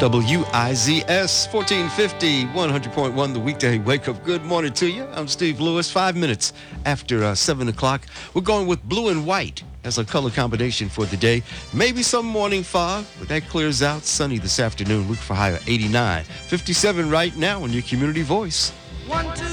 WIZS 1450, 100.1, the weekday wake up. Good morning to you. I'm Steve Lewis. 5 minutes after 7 o'clock. We're going with blue and white as a color combination for the day. Maybe some morning fog, but that clears out. Sunny this afternoon. Week for higher 89. 57 right now on your community voice. 1, 2,